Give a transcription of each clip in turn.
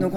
Donc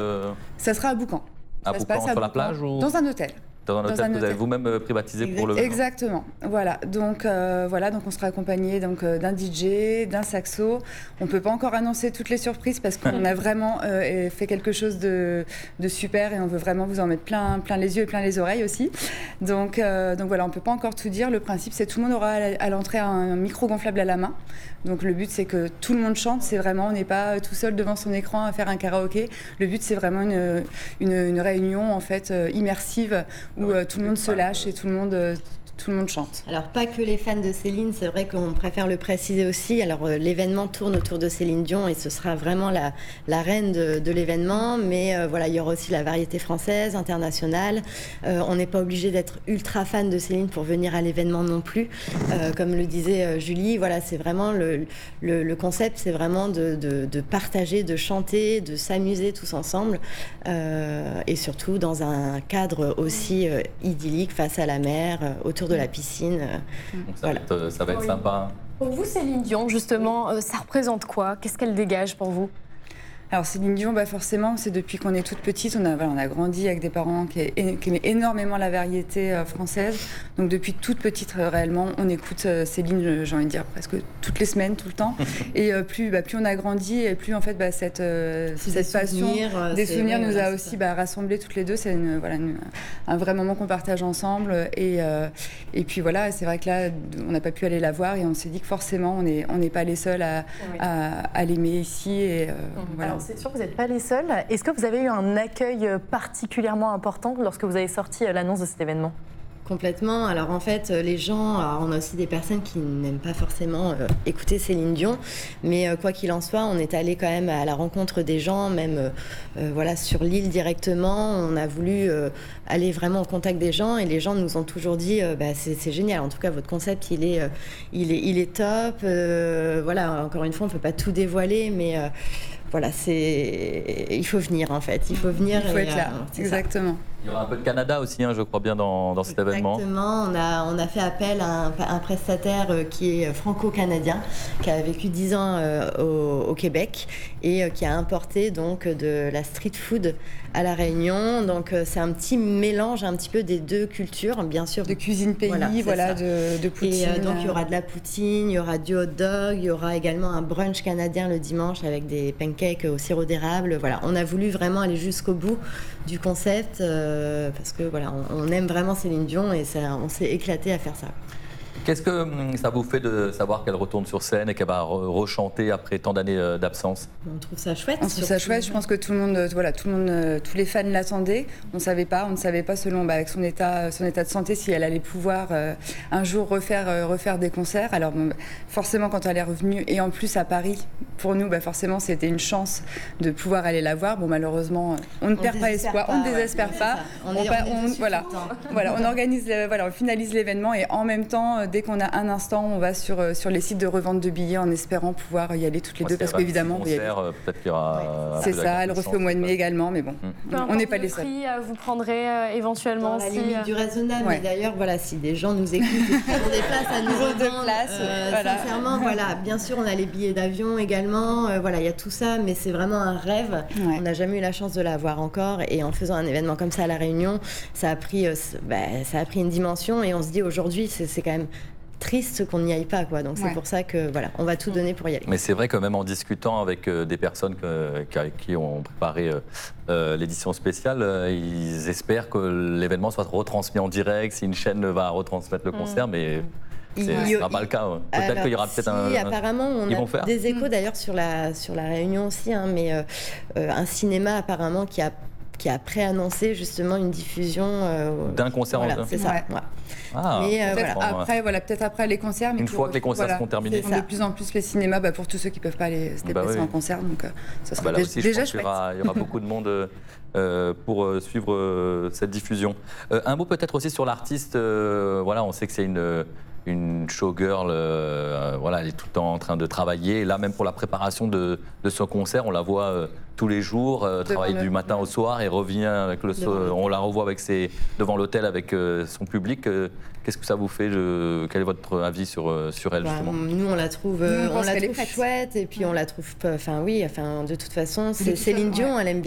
ça sera à Boucan. À Boucan, sur la plage ou... Dans un hôtel. Dans un hôtel que vous avez vous-même privatisé pour le... Exactement, voilà. Donc on sera accompagné d'un DJ, d'un saxo. On ne peut pas encore annoncer toutes les surprises parce qu'on a vraiment fait quelque chose de super et on veut vraiment vous en mettre plein les yeux et plein les oreilles aussi. Donc voilà, on ne peut pas encore tout dire. Le principe, c'est que tout le monde aura à l'entrée un micro gonflable à la main. Donc le but, c'est que tout le monde chante. C'est vraiment, on n'est pas tout seul devant son écran à faire un karaoké. Le but, c'est vraiment une réunion en fait immersive où tout le monde se lâche et tout le monde chante. Alors pas que les fans de Céline, c'est vrai qu'on préfère le préciser aussi. Alors l'événement tourne autour de Céline Dion et ce sera vraiment la reine de l'événement. Mais voilà, il y aura aussi la variété française, internationale. On n'est pas obligé d'être ultra fan de Céline pour venir à l'événement non plus. Comme le disait Julie, voilà, c'est vraiment le concept, c'est vraiment de partager, de chanter, de s'amuser tous ensemble et surtout dans un cadre aussi idyllique face à la mer, autour de la piscine. Donc ça va être sympa. Pour vous, Céline Dion, justement, ça représente quoi? Qu'est-ce qu'elle dégage pour vous? Alors Céline Dion, forcément, c'est depuis qu'on est toute petite, on a grandi avec des parents qui aimaient énormément la variété française. Donc depuis toute petite, réellement, on écoute Céline, j'ai envie de dire, presque toutes les semaines, tout le temps. Et plus on a grandi, et plus en fait cette passion des souvenirs nous a aussi rassemblés toutes les deux. C'est un vrai moment qu'on partage ensemble. Et puis voilà, c'est vrai que là, on n'a pas pu aller la voir et on s'est dit que forcément, on n'est pas les seuls à l'aimer ici. Et voilà. Alors, c'est sûr que vous n'êtes pas les seuls. Est-ce que vous avez eu un accueil particulièrement important lorsque vous avez sorti l'annonce de cet événement? Complètement. Alors en fait, les gens, on a aussi des personnes qui n'aiment pas forcément écouter Céline Dion, mais quoi qu'il en soit, on est allé quand même à la rencontre des gens, même sur l'île directement. On a voulu aller vraiment au contact des gens et les gens nous ont toujours dit c'est génial. En tout cas, votre concept, il est top. Voilà, encore une fois, on ne peut pas tout dévoiler, mais voilà, il faut venir en fait. Il faut venir. Il faut être là. Exactement. Il y aura un peu de Canada aussi, je crois bien, dans cet événement. Exactement. On a fait appel à un prestataire qui est franco-canadien, qui a vécu 10 ans au Québec et qui a importé donc de la street food à La Réunion. Donc c'est un petit mélange un petit peu des deux cultures, bien sûr. De cuisine pays, de poutine. Et donc il y aura de la poutine, il y aura du hot dog, il y aura également un brunch canadien le dimanche avec des pancakes au sirop d'érable. Voilà, on a voulu vraiment aller jusqu'au bout du concept parce que voilà, on aime vraiment Céline Dion et on s'est éclaté à faire ça. Qu'est-ce que ça vous fait de savoir qu'elle retourne sur scène et qu'elle va rechanter après tant d'années d'absence? On trouve ça chouette. On trouve ça chouette. Je pense que tout le monde, tous les fans l'attendaient. On ne savait pas selon avec son état de santé si elle allait pouvoir un jour refaire des concerts. Alors forcément, quand elle est revenue et en plus à Paris, pour nous, forcément, c'était une chance de pouvoir aller la voir. Bon, malheureusement, on ne perd pas espoir, on ne désespère pas. On organise, on finalise l'événement et en même temps, dès qu'on a un instant, on va sur les sites de revente de billets en espérant pouvoir y aller toutes les deux parce qu'évidemment, peut-être qu'il y aura. C'est ça, elle refait au mois de mai également, mais bon, on n'est pas les seuls. Vous prendrez éventuellement dans la limite du raisonnable. Mais d'ailleurs, voilà, si des gens nous écoutent et qui ont des places à nous revendre, sincèrement, voilà, bien sûr, on a les billets d'avion également. Voilà, il y a tout ça, mais c'est vraiment un rêve. Ouais. On n'a jamais eu la chance de l'avoir encore, et en faisant un événement comme ça à La Réunion, ça a pris une dimension, et on se dit aujourd'hui, c'est quand même triste qu'on n'y aille pas, quoi. Donc c'est pour ça que voilà, on va tout donner pour y aller. Mais c'est vrai que même en discutant avec des personnes qui ont préparé l'édition spéciale, ils espèrent que l'événement soit retransmis en direct, si une chaîne va retransmettre le concert, mais ce ne sera pas le cas. Peut-être qu'il y aura apparemment, on a des échos d'ailleurs sur la Réunion aussi, mais un cinéma apparemment qui a préannoncé justement une diffusion d'un concert. Voilà, c'est ça. Ouais. Ah, mais peut-être après les concerts. Mais une fois que les concerts seront terminés. De plus en plus les cinémas, pour tous ceux qui ne peuvent pas aller se déplacer en concert. Donc ça sera déjà chouette. Il y aura beaucoup de monde pour suivre cette diffusion. Un mot peut-être aussi sur l'artiste. On sait que c'est une showgirl, elle est tout le temps en train de travailler. Et là, même pour la préparation de son concert, on la voit tous les jours, travaille du matin au soir et revient avec on la revoit devant l'hôtel avec son public. Qu'est-ce que ça vous fait Quel est votre avis sur elle, justement? Nous, on la trouve chouette, et puis on la trouve, de toute façon, c'est Céline Dion, elle aime bien.